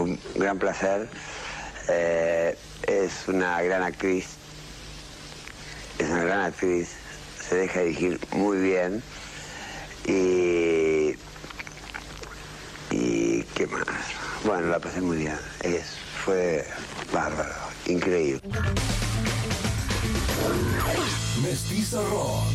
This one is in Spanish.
fue un gran placer. Es una gran actriz. Se deja dirigir muy bien. Y qué más. Bueno, la pasé muy bien. Fue bárbaro, increíble. Mestiza Rock.